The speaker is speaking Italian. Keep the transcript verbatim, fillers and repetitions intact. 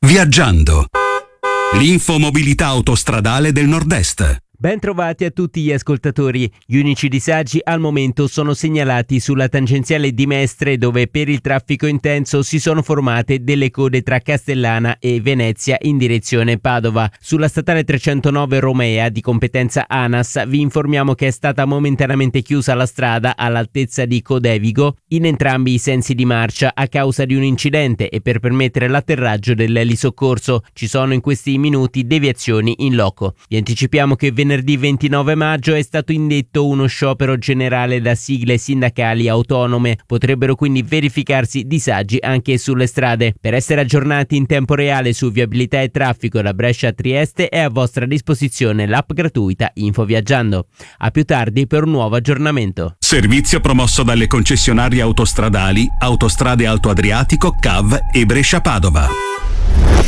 Viaggiando. L'infomobilità autostradale del Nord-Est. Ben trovati a tutti gli ascoltatori. Gli unici disagi al momento sono segnalati sulla tangenziale di Mestre, dove per il traffico intenso si sono formate delle code tra Castellana e Venezia in direzione Padova. Sulla statale trecentonove Romea, di competenza ANAS, vi informiamo che è stata momentaneamente chiusa la strada all'altezza di Codevigo in entrambi i sensi di marcia a causa di un incidente e per permettere l'atterraggio dell'elisoccorso. Ci sono in questi minuti deviazioni in loco. Vi anticipiamo che venerdì ventinove maggio è stato indetto uno sciopero generale da sigle sindacali autonome. Potrebbero quindi verificarsi disagi anche sulle strade. Per essere aggiornati in tempo reale su viabilità e traffico da Brescia a Trieste è a vostra disposizione l'app gratuita Info Viaggiando. A più tardi per un nuovo aggiornamento. Servizio promosso dalle concessionarie autostradali Autostrade Alto Adriatico, C A V e Brescia Padova.